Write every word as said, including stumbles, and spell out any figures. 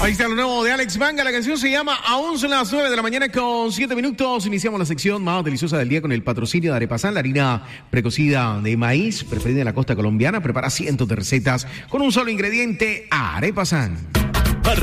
Ahí está lo nuevo de Alex Manga. La canción se llama Aún son las nueve de la mañana con siete minutos. Iniciamos la sección más deliciosa del día con el patrocinio de Arepasan, la harina precocida de maíz preferida en la costa colombiana. Prepara cientos de recetas con un solo ingrediente, Arepasan.